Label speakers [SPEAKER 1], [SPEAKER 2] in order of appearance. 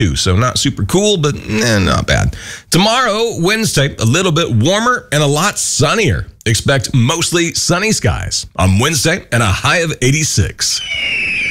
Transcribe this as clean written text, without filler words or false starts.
[SPEAKER 1] 82. So not super cool, but not bad. Tomorrow, Wednesday, a little bit warmer and a lot sunnier. Expect mostly sunny skies on Wednesday and a high of 86.